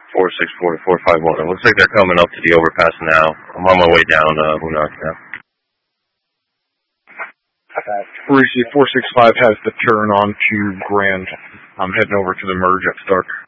464 to 451. It looks like they're coming up to the overpass now. I'm on my way down Hunnock now. 465 has the turn on to Grand. I'm heading over to the merge at Stark.